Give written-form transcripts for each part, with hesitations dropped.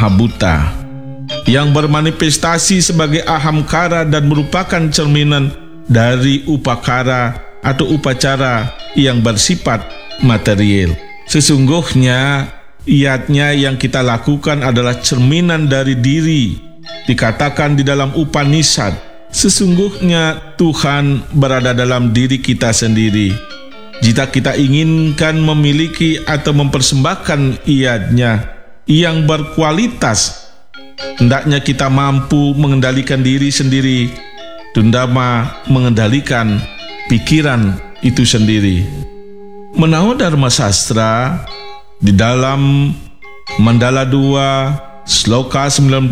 Mahabuddha, yang bermanifestasi sebagai ahamkara dan merupakan cerminan dari upakara atau upacara yang bersifat material. Sesungguhnya iyatnya yang kita lakukan adalah cerminan dari diri. Dikatakan di dalam Upanishad, sesungguhnya Tuhan berada dalam diri kita sendiri. Jika kita inginkan memiliki atau mempersembahkan iyatnya yang berkualitas, hendaknya kita mampu mengendalikan diri sendiri, tundama mengendalikan pikiran itu sendiri. Menurut Dharma Sastra, di dalam Mandala 2, Sloka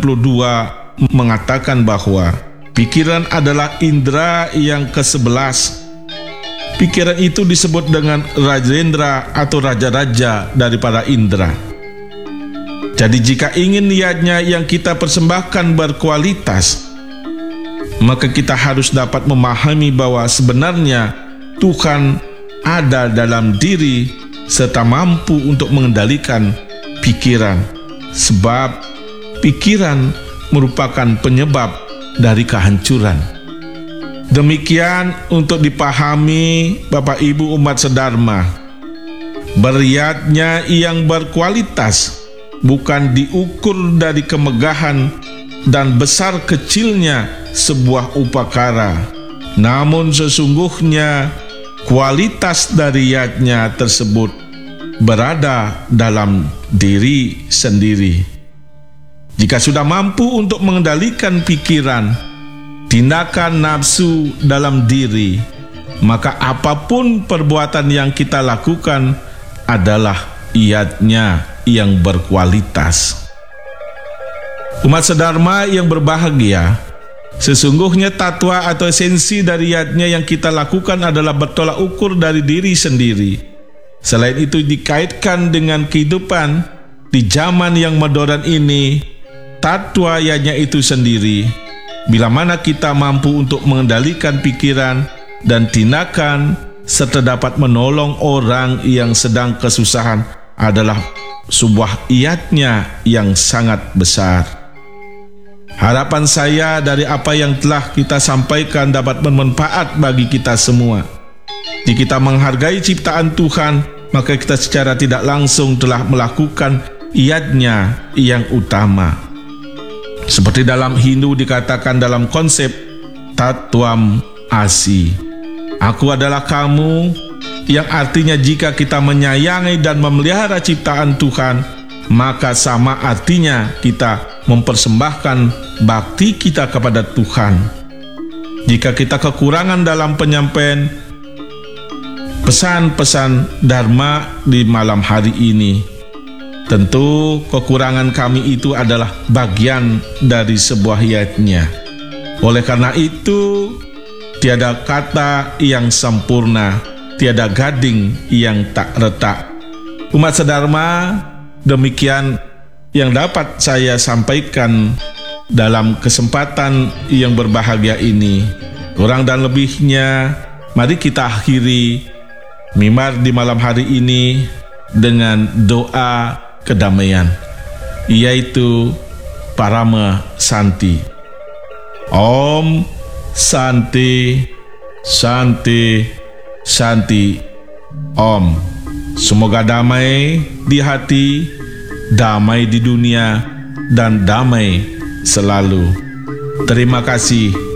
92 mengatakan bahwa pikiran adalah indera yang ke-11. Pikiran itu disebut dengan Rajendra atau raja-raja dari para indera. Jadi jika ingin niatnya yang kita persembahkan berkualitas, maka kita harus dapat memahami bahwa sebenarnya Tuhan ada dalam diri serta mampu untuk mengendalikan pikiran, sebab pikiran merupakan penyebab dari kehancuran. Demikian untuk dipahami Bapak Ibu umat sedharma, beriatnya yang berkualitas bukan diukur dari kemegahan dan besar kecilnya sebuah upakara, namun sesungguhnya kualitas dari yatnya tersebut berada dalam diri sendiri. Jika sudah mampu untuk mengendalikan pikiran, tindakan nafsu dalam diri, maka apapun perbuatan yang kita lakukan adalah iyatnya yang berkualitas. Umat sedharma yang berbahagia, sesungguhnya tatwa atau esensi dari iyatnya yang kita lakukan adalah bertolak ukur dari diri sendiri. Selain itu dikaitkan dengan kehidupan di zaman yang modern ini, tatwa iyatnya itu sendiri, bila mana kita mampu untuk mengendalikan pikiran dan tindakan serta dapat menolong orang yang sedang kesusahan adalah sebuah iyatnya yang sangat besar. Harapan saya dari apa yang telah kita sampaikan dapat bermanfaat bagi kita semua. Jika kita menghargai ciptaan Tuhan, maka kita secara tidak langsung telah melakukan iyatnya yang utama. Seperti dalam Hindu dikatakan dalam konsep Tatwam Asi, aku adalah kamu, yang artinya jika kita menyayangi dan memelihara ciptaan Tuhan, maka sama artinya kita mempersembahkan bakti kita kepada Tuhan. Jika kita kekurangan dalam penyampaian pesan-pesan Dharma di malam hari ini, tentu kekurangan kami itu adalah bagian dari sebuah iyatnya. Oleh karena itu, tiada kata yang sempurna, tiada gading yang tak retak. Umat sedharma, demikian yang dapat saya sampaikan dalam kesempatan yang berbahagia ini. Kurang dan lebihnya, mari kita akhiri mimbar di malam hari ini dengan doa kedamaian, yaitu Parama Santi. Om Santi Santi Santi Om. Semoga damai di hati, damai di dunia, dan damai selalu. Terima kasih.